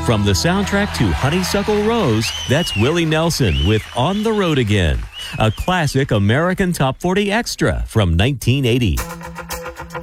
From the soundtrack to Honeysuckle Rose, that's Willie Nelson with On the Road Again, a classic American Top 40 extra from 1980.